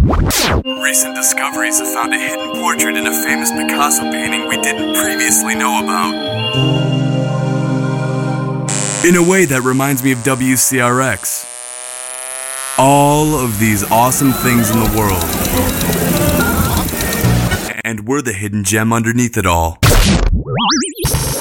Recent discoveries have found a hidden portrait in a famous Picasso painting we didn't previously know about. In a way that reminds me of WCRX. All of these awesome things in the world. And we're the hidden gem underneath it all.